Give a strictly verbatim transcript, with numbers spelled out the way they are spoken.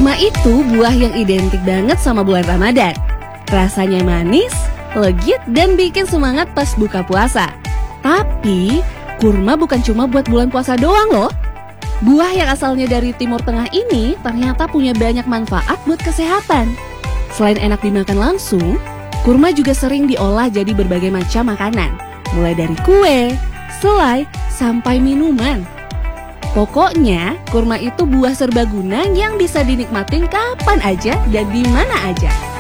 Kurma itu buah yang identik banget sama bulan Ramadan. Rasanya manis, legit, dan bikin semangat pas buka puasa. Tapi, kurma bukan cuma buat bulan puasa doang loh. Buah yang asalnya dari Timur Tengah ini ternyata punya banyak manfaat buat kesehatan. Selain enak dimakan langsung, kurma juga sering diolah jadi berbagai macam makanan. Mulai dari kue, selai, sampai minuman. Pokoknya, kurma itu buah serbaguna yang bisa dinikmatin kapan aja dan di mana aja.